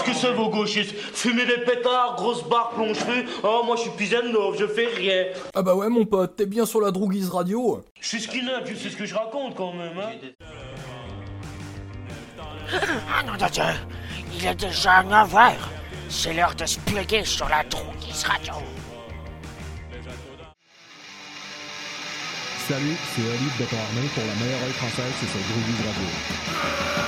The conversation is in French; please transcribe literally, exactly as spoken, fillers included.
que c'est vos gauchistes? Fumer des pétards, grosse barre, plonge-feu. Oh, moi je suis Pisanov, je fais rien. Ah bah ouais mon pote, t'es bien sur la Drouguise Radio. Je suis skinhead, tu sais ce que je raconte quand même, hein. Ah non de Dieu, il est déjà neuf heures. C'est l'heure de se plugger sur la Drouguise Radio. Salut, c'est Olive de Cornet pour la meilleure oreille française, c'est sur Drouguise Radio.